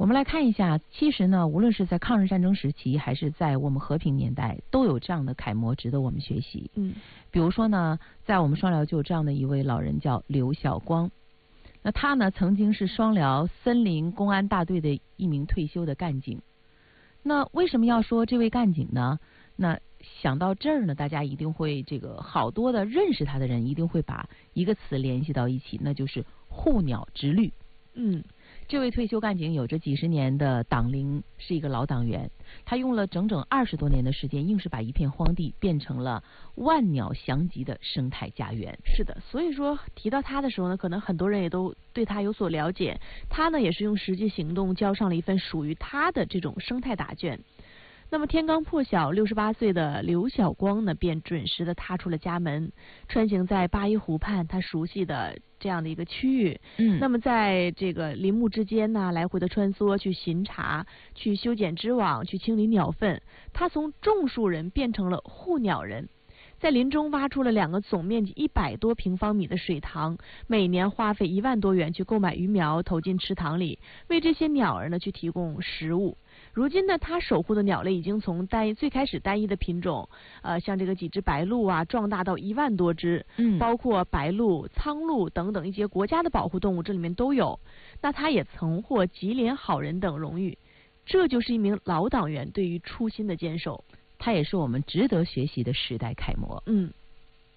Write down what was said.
我们来看一下，其实呢，无论是在抗日战争时期，还是在我们和平年代，都有这样的楷模值得我们学习。比如说呢，在我们双辽就有这样的一位老人叫刘晓光。那他呢，曾经是双辽森林公安大队的一名退休的干警。那为什么要说这位干警呢？那想到这儿呢，大家一定会好多的认识他的人一定会把一个词联系到一起，那就是护鸟之旅。这位退休干警有着几十年的党龄，是一个老党员。他用了整整20多年的时间，硬是把一片荒地变成了万鸟翔集的生态家园。 是的，所以说提到他的时候呢，可能很多人也都对他有所了解。他呢，也是用实际行动交上了一份属于他的这种生态答卷。那么天刚破晓，68岁的刘晓光呢，便准时的踏出了家门，穿行在八一湖畔他熟悉的这样的一个区域。那么在这个林木之间呢，来回的穿梭，去巡查，去修剪织网，去清理鸟粪。他从种树人变成了护鸟人。在林中挖出了2个总面积100多平方米的水塘，每年花费1万多元去购买鱼苗，投进池塘里，为这些鸟儿呢去提供食物。如今呢，他守护的鸟类已经从最开始单一的品种，像这个几只白鹭啊，壮大到1万多只，包括白鹭、苍鹭等等一些国家的保护动物，这里面都有。那他也曾获吉林好人等荣誉，这就是一名老党员对于初心的坚守。 他也是我们值得学习的时代楷模。